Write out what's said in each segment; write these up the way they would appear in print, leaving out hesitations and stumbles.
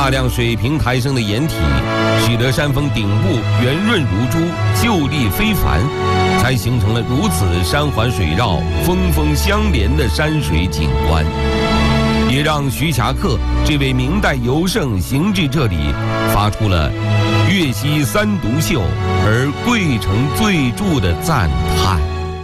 大量水平抬升的岩体，使得山峰顶部圆润如珠，秀丽非凡，才形成了如此山环水绕、峰峰相连的山水景观，也让徐霞客这位明代游圣行至这里，发出了“岳西三独秀，而桂城最著”的赞叹。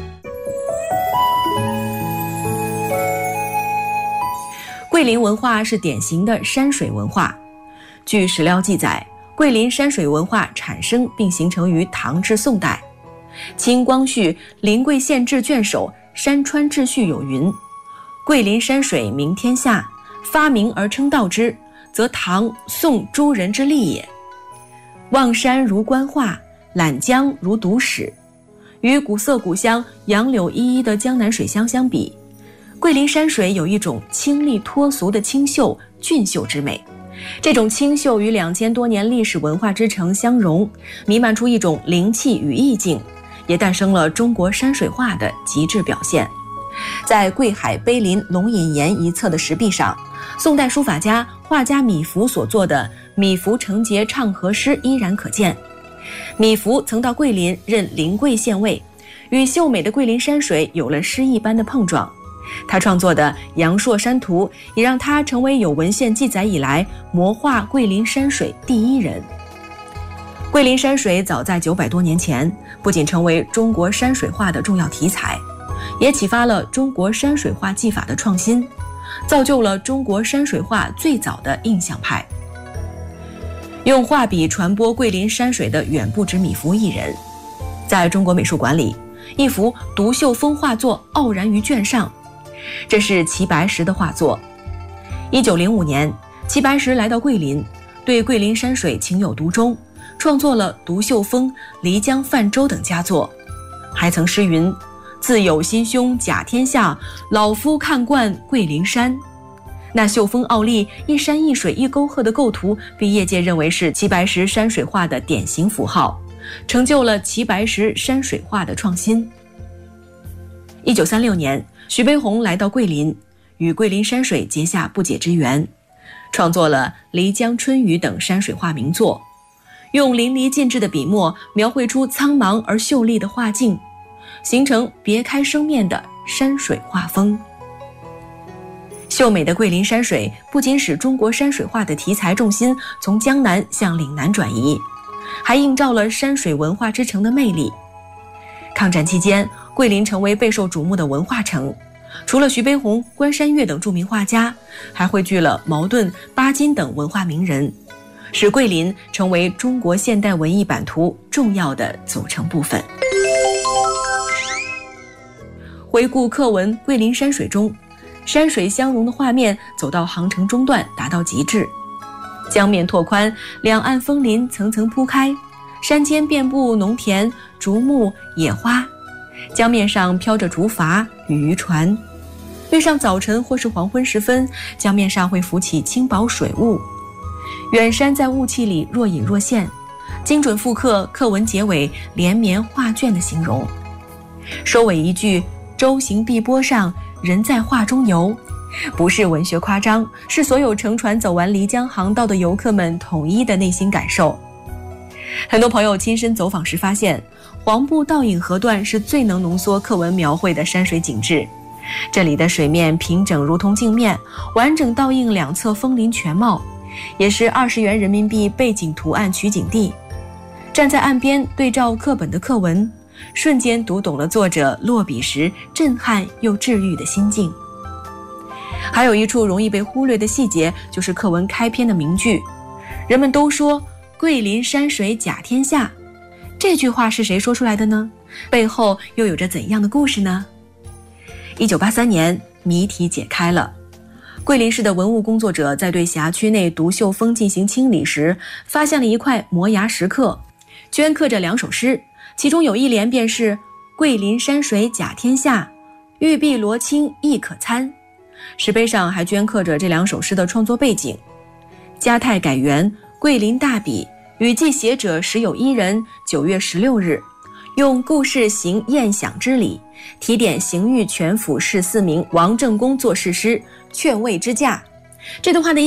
桂林文化是典型的山水文化。据史料记载，桂林山水文化产生并形成于唐至宋代。清光绪《临桂县志》卷首《山川志序》有云：“桂林山水名天下，发明而称道之，则唐宋诸人之力也。望山如观画，览江如读史。”与古色古香、杨柳依依的江南水乡相比，桂林山水有一种清丽脱俗的清秀、俊秀之美。这种清秀与2000多年历史文化之城相融，弥漫出一种灵气与意境，也诞生了中国山水画的极致表现。在桂海碑林龙隐岩一侧的石壁上，宋代书法家、画家米芾所作的米芾成节唱和诗依然可见。米芾曾到桂林任临桂县尉，与秀美的桂林山水有了诗意般的碰撞。他创作的《阳朔山图》也让他成为有文献记载以来摹画桂林山水第一人。桂林山水早在900多年前，不仅成为中国山水画的重要题材，也启发了中国山水画技法的创新，造就了中国山水画最早的印象派。用画笔传播桂林山水的远不止米芾一人。在中国美术馆里，一幅独秀风画作傲然于卷上，这是齐白石的画作。1905年，齐白石来到桂林，对桂林山水情有独钟，创作了《独秀峰》《漓江泛舟》等佳作，还曾诗云：“自有心胸甲天下，老夫看惯桂林山。”那秀峰傲立、一山一水一沟壑的构图，被业界认为是齐白石山水画的典型符号，成就了齐白石山水画的创新。1936年，徐悲鸿来到桂林，与桂林山水结下不解之缘，创作了《漓江春雨》等山水画名作，用淋漓尽致的笔墨描绘出苍茫而秀丽的画境，形成别开生面的山水画风。秀美的桂林山水不仅使中国山水画的题材重心从江南向岭南转移，还映照了山水文化之城的魅力。抗战期间，桂林成为备受瞩目的文化城，除了徐悲鸿、关山月等著名画家，还汇聚了茅盾、巴金等文化名人，使桂林成为中国现代文艺版图重要的组成部分。回顾课文《桂林山水》中，山水相融的画面走到航程中段，达到极致。江面拓宽，两岸枫林层层铺开，山间遍布农田、竹木、野花，江面上飘着竹筏与渔船。遇上早晨或是黄昏时分，江面上会浮起轻薄水雾，远山在雾气里若隐若现，精准复刻课文结尾连绵画卷的形容。收尾一句“舟行碧波上，人在画中游”，不是文学夸张，是所有乘船走完漓江航道的游客们统一的内心感受。很多朋友亲身走访时发现，黄布倒影河段是最能浓缩课文描绘的山水景致。这里的水面平整如同镜面，完整倒映两侧枫林全貌，也是20元人民币背景图案取景地。站在岸边对照课本的课文，瞬间读懂了作者落笔时震撼又治愈的心境。还有一处容易被忽略的细节，就是课文开篇的名句：“人们都说桂林山水甲天下。”这句话是谁说出来的呢？背后又有着怎样的故事呢？1983年，谜题解开了。桂林市的文物工作者在对辖区内独秀峰进行清理时，发现了一块摩崖石刻，镌刻着2首诗，其中有一联便是“桂林山水甲天下，玉璧罗青亦可餐”。石碑上还镌刻着这2首诗的创作背景：嘉泰改元，桂林大笔，与记写者实有1人，9月16日，用故事行宴享之礼，提点刑狱全府士4名王正公作事诗，劝慰之驾。这段话的